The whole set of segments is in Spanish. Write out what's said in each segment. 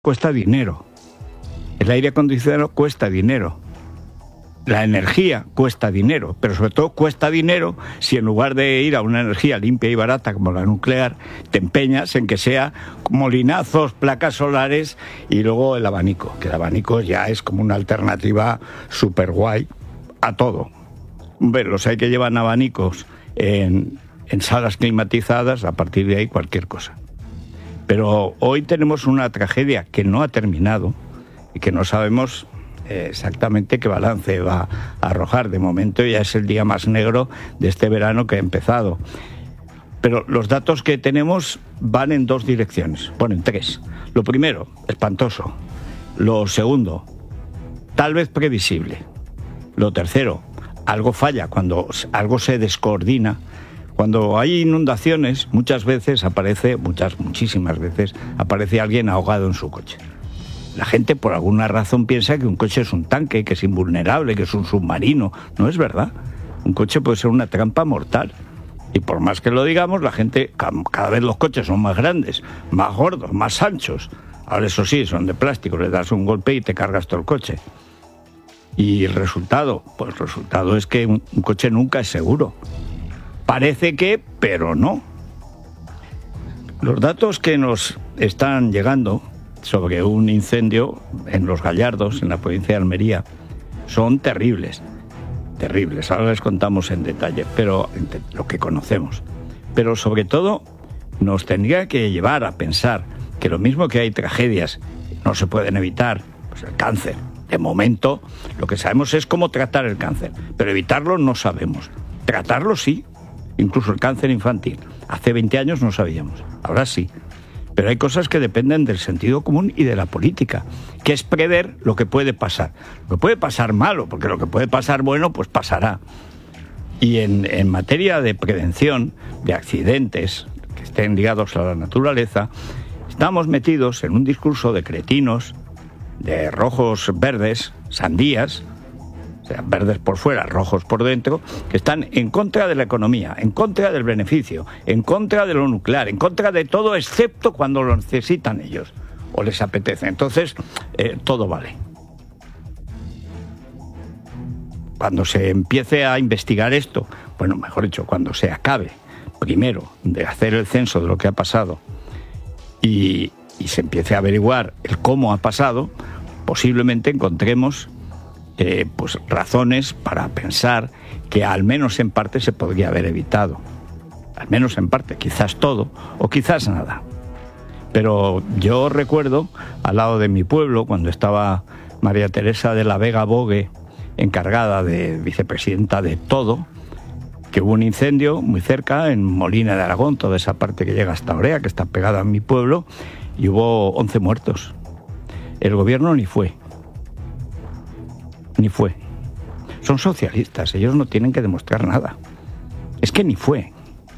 cuesta dinero. El aire acondicionado cuesta dinero. La energía cuesta dinero, pero sobre todo cuesta dinero si en lugar de ir a una energía limpia y barata como la nuclear, te empeñas en que sea molinazos, placas solares y luego el abanico, que el abanico ya es como una alternativa súper guay a todo. Hombre, los hay que llevan abanicos en salas climatizadas, a partir de ahí cualquier cosa. Pero hoy tenemos una tragedia que no ha terminado y que no sabemos exactamente qué balance va a arrojar. De momento ya es el día más negro de este verano que ha empezado. Pero los datos que tenemos van en dos direcciones, bueno, en tres. Lo primero, espantoso. Lo segundo, tal vez previsible. Lo tercero, algo falla cuando algo se descoordina. Cuando hay inundaciones, muchísimas veces, aparece alguien ahogado en su coche. La gente por alguna razón piensa que un coche es un tanque, que es invulnerable, que es un submarino. No es verdad. Un coche puede ser una trampa mortal. Y por más que lo digamos, la gente, cada vez los coches son más grandes, más gordos, más anchos. Ahora eso sí, son de plástico, le das un golpe y te cargas todo el coche. Y el resultado, pues el resultado es que un coche nunca es seguro. Parece que, pero no. Los datos que nos están llegando sobre un incendio en Los Gallardos, en la provincia de Almería, son terribles. Terribles. Ahora les contamos en detalle, pero lo que conocemos. Pero sobre todo nos tendría que llevar a pensar que lo mismo que hay tragedias no se pueden evitar, pues el cáncer. De momento, lo que sabemos es cómo tratar el cáncer, pero evitarlo no sabemos. Tratarlo sí. Incluso el cáncer infantil. Hace 20 años no sabíamos, ahora sí. Pero hay cosas que dependen del sentido común y de la política, que es prever lo que puede pasar. Lo que puede pasar malo, porque lo que puede pasar bueno, pues pasará. Y en materia de prevención de accidentes que estén ligados a la naturaleza, estamos metidos en un discurso de cretinos, de rojos verdes, sandías, verdes por fuera, rojos por dentro, que están en contra de la economía, en contra del beneficio, en contra de lo nuclear, en contra de todo excepto cuando lo necesitan ellos o les apetece. Entonces, todo vale. Cuando se empiece a investigar esto, bueno, mejor dicho, cuando se acabe primero de hacer el censo de lo que ha pasado y se empiece a averiguar el cómo ha pasado, posiblemente encontremos pues razones para pensar que al menos en parte se podría haber evitado. Al menos en parte, quizás todo o quizás nada. Pero yo recuerdo, al lado de mi pueblo, cuando estaba María Teresa de la Vega Bogue, encargada de vicepresidenta de todo, que hubo un incendio muy cerca, en Molina de Aragón, toda esa parte que llega hasta Orea, que está pegada a mi pueblo, y hubo 11 muertos. El gobierno ni fue. Ni fue. Son socialistas, ellos no tienen que demostrar nada. Es que ni fue.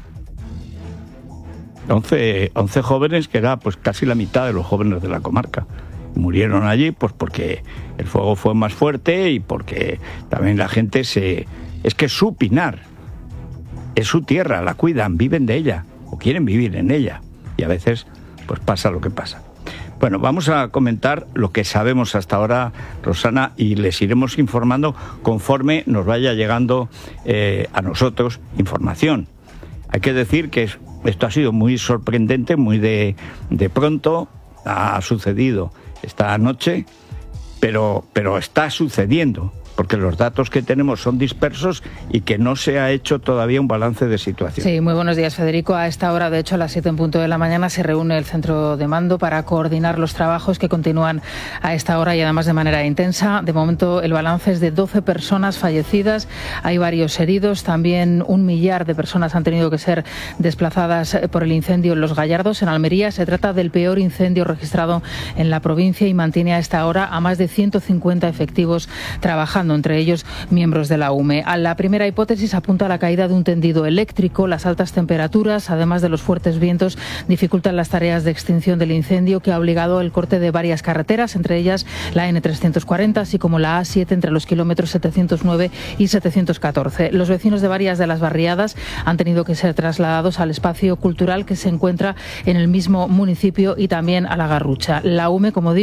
11 jóvenes, que era pues casi la mitad de los jóvenes de la comarca. Murieron allí pues porque el fuego fue más fuerte y porque también la gente es que es su pinar, es su tierra, la cuidan, viven de ella o quieren vivir en ella. Y a veces pues pasa lo que pasa. Bueno, vamos a comentar lo que sabemos hasta ahora, Rosana, y les iremos informando conforme nos vaya llegando a nosotros información. Hay que decir que esto ha sido muy sorprendente, muy de pronto, ha sucedido esta noche, pero está sucediendo, porque los datos que tenemos son dispersos y que no se ha hecho todavía un balance de situación. Sí, muy buenos días, Federico. A esta hora, de hecho, a las 7 en punto de la mañana, se reúne el centro de mando para coordinar los trabajos que continúan a esta hora y además de manera intensa. De momento, el balance es de 12 personas fallecidas. Hay varios heridos. También 1 millar de personas han tenido que ser desplazadas por el incendio en Los Gallardos, en Almería. Se trata del peor incendio registrado en la provincia y mantiene a esta hora a más de 150 efectivos trabajando. buscando, entre ellos miembros de la UME. A la primera hipótesis apunta a la caída de un tendido eléctrico. Las altas temperaturas, además de los fuertes vientos, dificultan las tareas de extinción del incendio, que ha obligado el corte de varias carreteras, entre ellas la N340, así como la A7 entre los kilómetros 709 y 714. Los vecinos de varias de las barriadas han tenido que ser trasladados al espacio cultural que se encuentra en el mismo municipio y también a la Garrucha. La UME, como digo,